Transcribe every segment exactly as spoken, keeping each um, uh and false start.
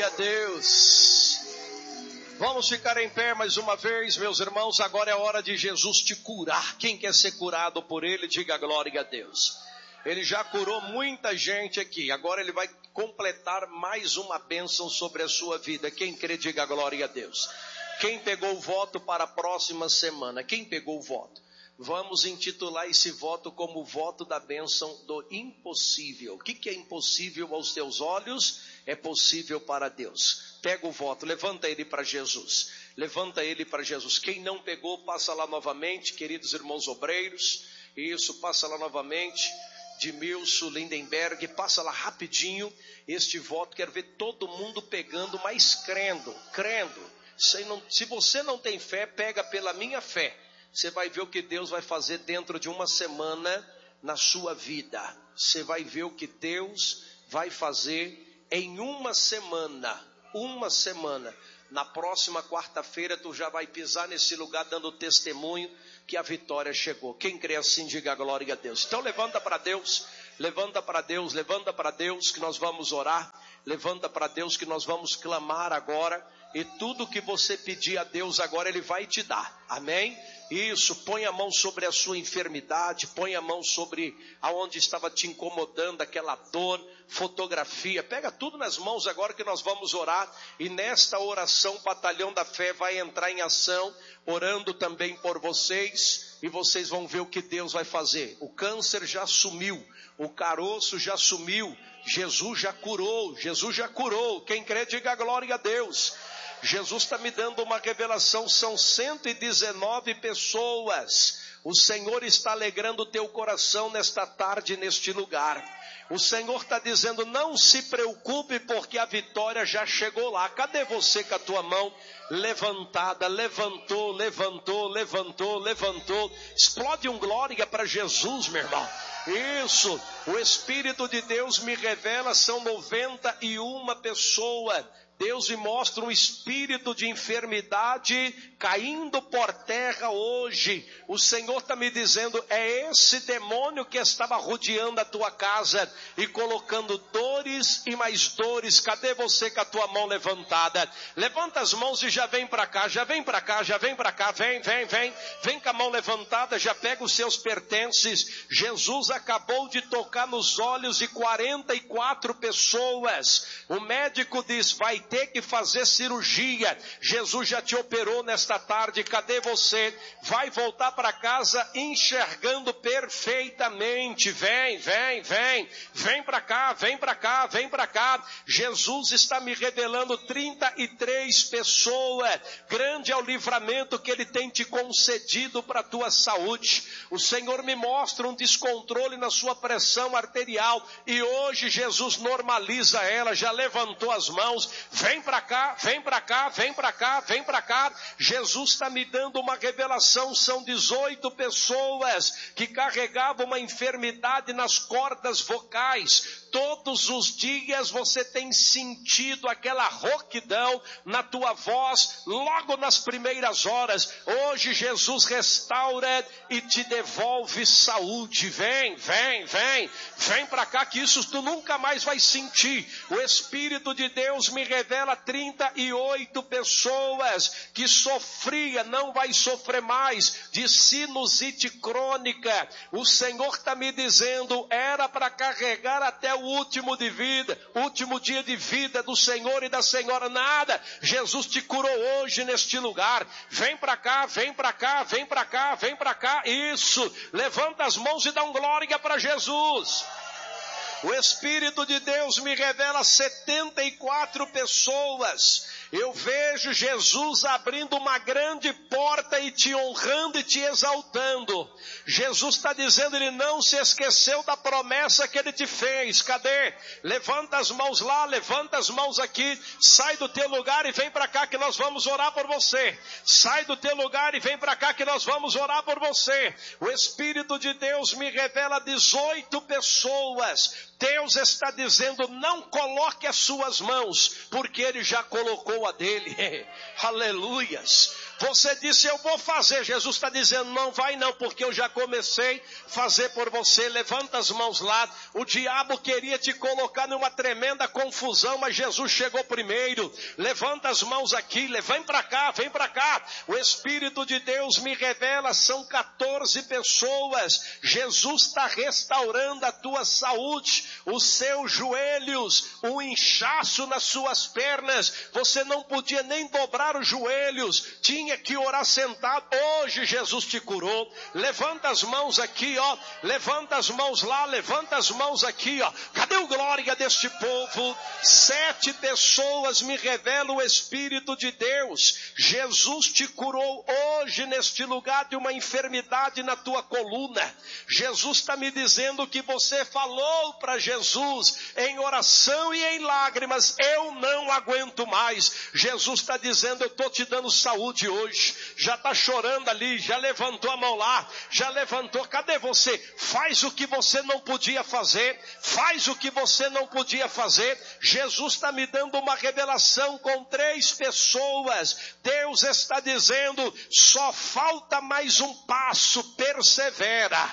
a Deus. Vamos ficar em pé mais uma vez, meus irmãos. Agora é hora de Jesus te curar. Quem quer ser curado por Ele, diga glória a Deus. Ele já curou muita gente aqui. Agora Ele vai completar mais uma bênção sobre a sua vida. Quem crê, diga glória a Deus. Quem pegou o voto para a próxima semana? Quem pegou o voto? Vamos intitular esse voto como o voto da bênção do impossível. O que, que é impossível aos teus olhos? É possível para Deus. Pega o voto, levanta ele para Jesus. Levanta ele para Jesus. Quem não pegou, passa lá novamente, queridos irmãos obreiros. Isso, passa lá novamente. Edmilson, Lindenberg, passa lá rapidinho. Este voto, quero ver todo mundo pegando, mas crendo, crendo. Se, não, se você não tem fé, pega pela minha fé. Você vai ver o que Deus vai fazer dentro de uma semana na sua vida. Você vai ver o que Deus vai fazer em uma semana. Uma semana. Na próxima quarta-feira tu já vai pisar nesse lugar dando testemunho que a vitória chegou. Quem crê assim, diga glória a Deus. Então levanta para Deus, levanta para Deus, levanta para Deus que nós vamos orar. Levanta para Deus que nós vamos clamar agora. E tudo que você pedir a Deus agora Ele vai te dar. Amém? Isso, põe a mão sobre a sua enfermidade, põe a mão sobre aonde estava te incomodando, aquela dor, fotografia, pega tudo nas mãos agora que nós vamos orar, e nesta oração o Batalhão da Fé vai entrar em ação, orando também por vocês, e vocês vão ver o que Deus vai fazer. O câncer já sumiu, o caroço já sumiu, Jesus já curou, Jesus já curou, quem crê diga glória a Deus. Jesus está me dando uma revelação, são cento e dezenove pessoas. O Senhor está alegrando o teu coração nesta tarde, neste lugar. O Senhor está dizendo, não se preocupe porque a vitória já chegou lá. Cadê você com a tua mão levantada? Levantou, levantou, levantou, levantou. Explode um glória para Jesus, meu irmão. Isso, o Espírito de Deus me revela, são noventa e uma pessoas. Deus me mostra um espírito de enfermidade caindo por terra hoje. O Senhor está me dizendo, é esse demônio que estava rodeando a tua casa e colocando dores e mais dores. Cadê você com a tua mão levantada? Levanta as mãos e já vem para cá, já vem para cá, já vem para cá, vem, vem, vem. Vem com a mão levantada, já pega os seus pertences. Jesus acabou de tocar nos olhos de quarenta e quatro pessoas. O médico diz, vai ter que fazer cirurgia. Jesus já te operou nesta tarde. Cadê você? Vai voltar para casa enxergando perfeitamente. Vem, vem, vem. Vem para cá, vem para cá, vem para cá. Jesus está me revelando trinta e três pessoas. Grande é o livramento que Ele tem te concedido para a tua saúde. O Senhor me mostra um descontrole na sua pressão arterial. E hoje Jesus normaliza ela. Já levantou as mãos. Vem para cá, vem para cá, vem para cá, vem para cá. Jesus está me dando uma revelação. São dezoito pessoas que carregavam uma enfermidade nas cordas vocais. Todos os dias você tem sentido aquela rouquidão na tua voz, logo nas primeiras horas. Hoje Jesus restaura e te devolve saúde. Vem, vem, vem, vem para cá que isso tu nunca mais vai sentir. O Espírito de Deus me revela trinta e oito pessoas que sofria, não vai sofrer mais, de sinusite crônica. O Senhor está me dizendo, era para carregar até o último de vida, último dia de vida do Senhor e da Senhora, nada. Jesus te curou hoje neste lugar. Vem para cá, vem para cá, vem para cá, vem para cá. Isso, levanta as mãos e dá um glória para Jesus. O Espírito de Deus me revela setenta e quatro pessoas. Eu vejo Jesus abrindo uma grande porta e te honrando e te exaltando. Jesus está dizendo, Ele não se esqueceu da promessa que Ele te fez. Cadê? Levanta as mãos lá, levanta as mãos aqui. Sai do teu lugar e vem para cá que nós vamos orar por você. Sai do teu lugar e vem para cá que nós vamos orar por você. O Espírito de Deus me revela dezoito pessoas. Deus está dizendo, não coloque as suas mãos, porque Ele já colocou a dele. Aleluias. Você disse, eu vou fazer. Jesus está dizendo, não vai não, porque eu já comecei a fazer por você. Levanta as mãos lá. O diabo queria te colocar numa tremenda confusão, mas Jesus chegou primeiro. Levanta as mãos aqui, vem para cá, vem para cá. O Espírito de Deus me revela, são quatorze pessoas. Jesus está restaurando a tua saúde, os seus joelhos, um inchaço nas suas pernas. Você não podia nem dobrar os joelhos, tinha que orar sentado. Hoje Jesus te curou. Levanta as mãos aqui, ó. Levanta as mãos lá, levanta as mãos aqui, ó. Cadê o glória deste povo? Sete pessoas me revelam o Espírito de Deus. Jesus te curou hoje neste lugar de uma enfermidade na tua coluna. Jesus está me dizendo que você falou para Jesus em oração e em lágrimas, eu não aguento mais. Jesus está dizendo, eu estou te dando saúde hoje. Já está chorando ali, já levantou a mão lá, já levantou. Cadê você? Faz o que você não podia fazer, faz o que você não podia fazer. Jesus está me dando uma revelação com três pessoas. Deus está dizendo, só falta mais um passo, persevera,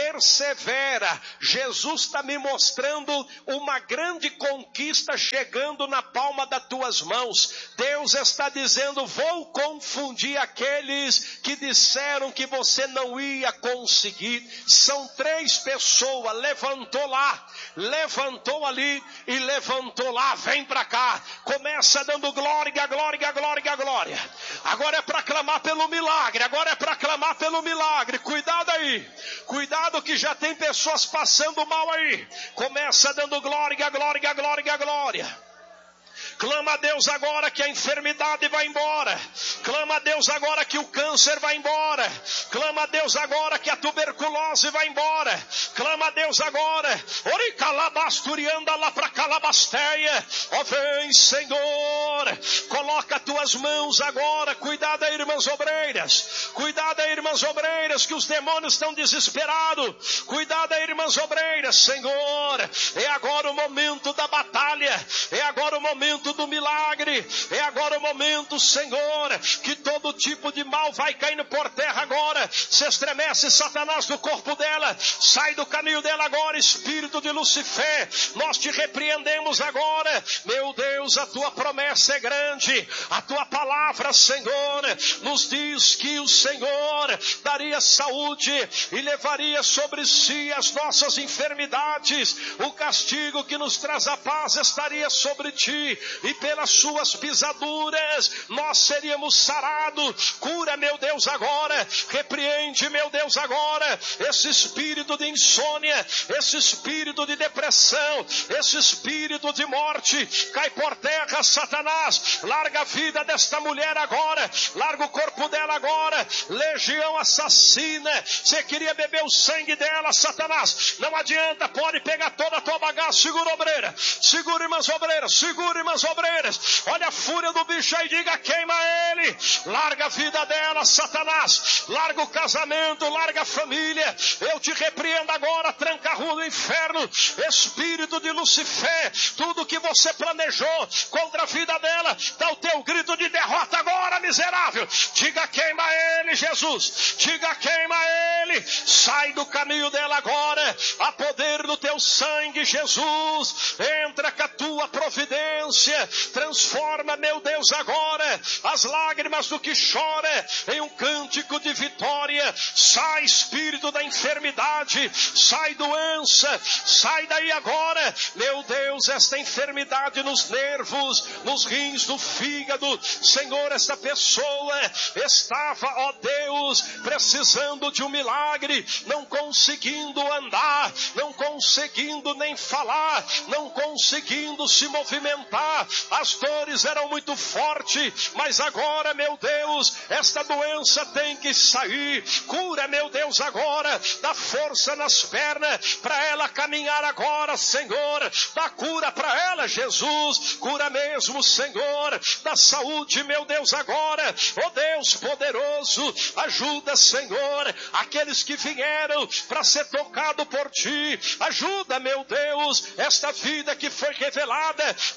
persevera. Jesus está me mostrando uma grande conquista chegando na palma das tuas mãos. Deus está dizendo, vou confundir aqueles que disseram que você não ia conseguir. São três pessoas, levantou lá, levantou ali e levantou lá. Vem para cá, começa dando glória, glória, glória, glória. Agora é para clamar pelo milagre, agora é para clamar pelo milagre. Cuidado aí, cuidado que já tem pessoas passando mal aí. Começa dando glória, glória, glória, glória. Clama a Deus agora que a enfermidade vai embora. Clama a Deus agora que o câncer vai embora. Clama a Deus agora que a tuberculose vai embora. Clama a Deus agora. Oricalabasturianda lá para Calabasteia. Ó, vem, Senhor. Coloca as tuas mãos agora. Cuidado aí, irmãs obreiras. Cuidado aí, irmãs obreiras, que os demônios estão desesperados. Cuidado aí, irmãs obreiras, Senhor. É agora o momento da batalha. É agora o momento do milagre. É agora o momento, Senhor, que todo tipo de mal vai caindo por terra agora. Se estremece Satanás do corpo dela, sai do caminho dela agora, espírito de Lucifer. Nós te repreendemos agora. Meu Deus, a tua promessa é grande. A tua palavra, Senhor, nos diz que o Senhor daria saúde e levaria sobre si as nossas enfermidades. O castigo que nos traz a paz estaria sobre ti, e pelas suas pisaduras nós seríamos sarados. Cura, meu Deus, agora. Repreende, meu Deus, agora esse espírito de insônia, esse espírito de depressão, esse espírito de morte. Cai por terra, Satanás. Larga a vida desta mulher agora, larga o corpo dela agora. Legião assassina, você queria beber o sangue dela, Satanás, não adianta, pode pegar toda a tua bagaça. Segura, obreira, segura, irmãs obreiras, segura, irmãs obreiras. Olha a fúria do bicho aí, diga, queima ele. Larga a vida dela, Satanás. Larga o casamento, larga a família. Eu te repreendo agora, tranca a rua do inferno. Espírito de Lucifer, tudo que você planejou contra a vida dela, dá o teu grito de derrota agora, miserável. Diga, queima ele, Jesus. Diga, queima ele. Sai do caminho dela agora. A poder do teu sangue, Jesus. Entra com a tua providência. Transforma, meu Deus, agora as lágrimas do que chora em um cântico de vitória. Sai, espírito da enfermidade. Sai, doença. Sai daí agora. Meu Deus, esta enfermidade nos nervos, nos rins, no fígado. Senhor, esta pessoa estava, ó Deus, precisando de um milagre, não conseguindo andar, não conseguindo nem falar, não conseguindo se movimentar. As dores eram muito fortes, mas agora, meu Deus, esta doença tem que sair. Cura, meu Deus, agora, dá força nas pernas para ela caminhar agora, Senhor. Dá cura para ela, Jesus. Cura mesmo, Senhor. Dá saúde, meu Deus, agora. Oh Deus poderoso, ajuda, Senhor, aqueles que vieram para ser tocado por ti. Ajuda, meu Deus, esta vida que foi revelada, esta doença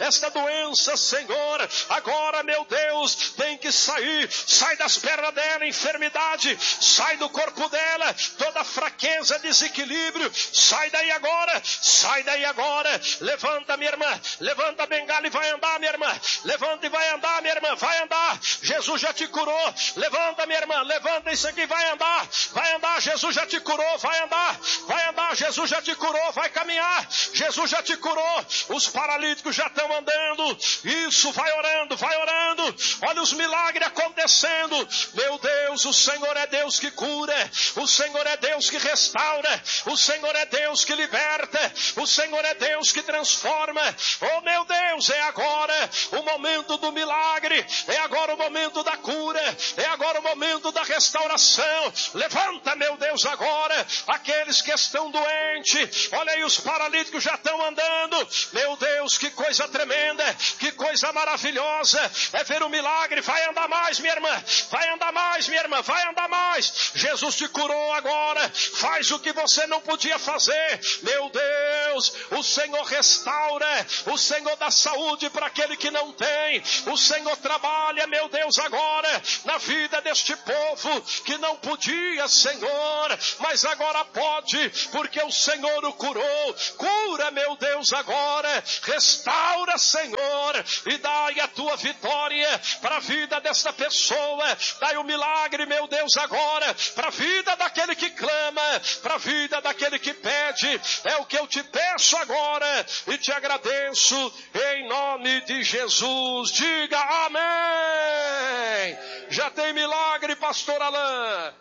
doença, Senhor, agora, meu Deus, tem que sair, sai das pernas dela, enfermidade, sai do corpo dela, toda fraqueza, desequilíbrio, sai daí agora, sai daí agora, levanta, minha irmã, levanta a bengala e vai andar, minha irmã, levanta e vai andar, minha irmã, vai andar, Jesus já te curou, levanta, minha irmã, levanta isso aqui, vai andar, vai andar, Jesus já te curou, vai andar, vai andar, Jesus já te curou, vai caminhar, Jesus já te curou, os paralíticos já estão andando, isso, vai orando, vai orando, olha os milagres acontecendo, meu Deus, o Senhor é Deus que cura, o Senhor é Deus que restaura, o Senhor é Deus que liberta, o Senhor é Deus que transforma, oh meu Deus, é agora o momento do milagre, é agora o momento da cura, é agora o momento da restauração, levanta, meu Deus, agora, aqueles que estão doentes, olha aí, os paralíticos já estão andando, meu Deus, que coisa tremenda, que coisa maravilhosa, é ver o milagre, vai andar mais, minha irmã, vai andar mais, minha irmã, vai andar mais, Jesus te curou agora, faz o que você não podia fazer, meu Deus, o Senhor restaura, o Senhor dá saúde para aquele que não tem, o Senhor trabalha, meu Deus, agora, na vida deste povo, que não podia, Senhor, mas agora pode, porque o Senhor o curou, cura, meu Deus, agora, restaura, Senhor, e dai a tua vitória para a vida desta pessoa, dai o milagre, meu Deus, agora, para a vida daquele que clama, para a vida daquele que pede, é o que eu te peço agora, e te agradeço, em nome de Jesus, diga amém. Já tem milagre, pastor Alain.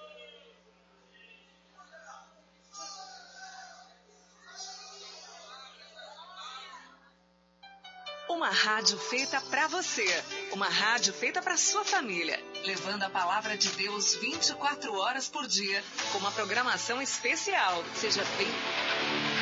Uma rádio feita para você, uma rádio feita para sua família, levando a palavra de Deus vinte e quatro horas por dia, com uma programação especial. Seja bem...